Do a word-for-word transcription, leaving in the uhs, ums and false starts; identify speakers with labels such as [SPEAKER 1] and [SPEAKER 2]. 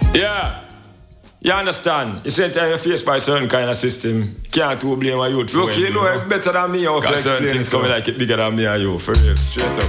[SPEAKER 1] Yeah. You understand? You say time you're faced by certain kind of system, can't too blame a youth for
[SPEAKER 2] Look, you know it's better than me, how to
[SPEAKER 1] certain
[SPEAKER 2] explain
[SPEAKER 1] things
[SPEAKER 2] it.
[SPEAKER 1] coming like it bigger than me and you, for real, straight up.